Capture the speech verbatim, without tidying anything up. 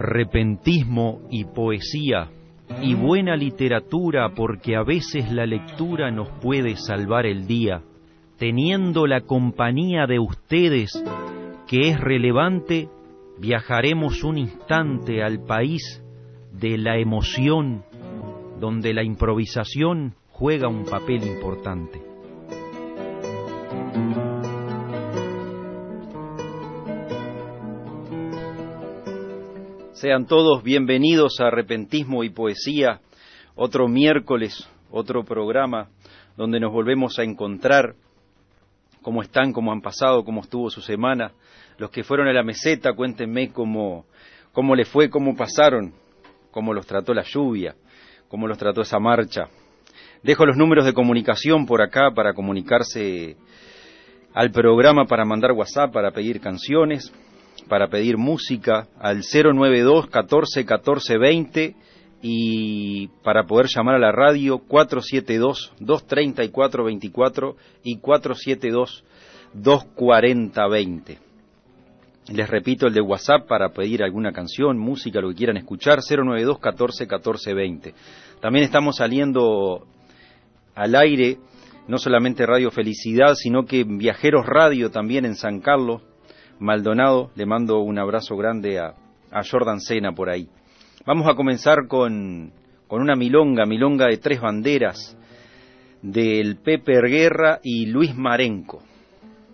repentismo y poesía, y buena literatura, porque a veces la lectura nos puede salvar el día, teniendo la compañía de ustedes, que es relevante. Viajaremos un instante al país de la emoción, donde la improvisación juega un papel importante. Sean todos bienvenidos a Repentismo y Poesía, otro miércoles, otro programa donde nos volvemos a encontrar. ¿Cómo están? ¿Cómo han pasado? ¿Cómo estuvo su semana? Los que fueron a la meseta, cuéntenme cómo, cómo les fue, cómo pasaron, cómo los trató la lluvia, cómo los trató esa marcha. Dejo los números de comunicación por acá para comunicarse al programa, para mandar WhatsApp, para pedir canciones, para pedir música al cero nueve dos, catorce, catorce, veinte y para poder llamar a la radio cuatro siete dos, dos tres cuatro, dos cuatro y cuatro siete dos, dos cuatro cero, veinte. Les repito el de WhatsApp para pedir alguna canción, música, lo que quieran escuchar, cero nueve dos, catorce, catorce, veinte. También estamos saliendo al aire, no solamente Radio Felicidad, sino que Viajeros Radio también en San Carlos, Maldonado. Le mando un abrazo grande a, a Jordan Sena por ahí. Vamos a comenzar con, con una milonga, milonga de tres banderas, del Pepe Guerra y Luis Marenco.